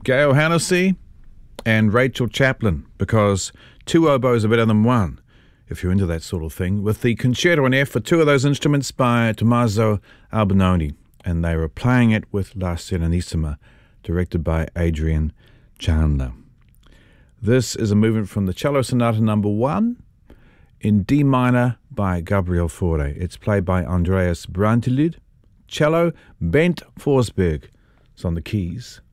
Gail Hennessy and Rachel Chaplin, because two oboes are better than one, if you're into that sort of thing, with the concerto in F for two of those instruments by Tommaso Albinoni, and they were playing it with La Serenissima, directed by Adrian Chandler. This is a movement from the Cello Sonata number 1 in D minor by Gabriel Fauré. It's played by Andreas Brantelid. Cello, Bent Forsberg is on the keys.